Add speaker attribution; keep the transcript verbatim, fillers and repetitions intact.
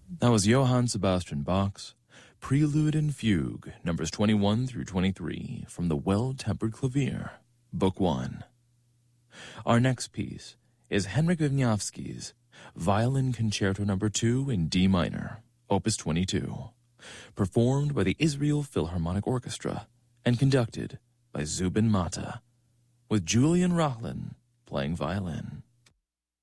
Speaker 1: That was Johann Sebastian Bach's Prelude and Fugue, numbers twenty-one through twenty-three, from the Well-Tempered Clavier, Book one. Our next piece is Henryk Wisniewski's Violin Concerto number two in D minor, Opus twenty-two, performed by the Israel Philharmonic Orchestra and conducted by Zubin Mata, with Julian Rochlin playing violin.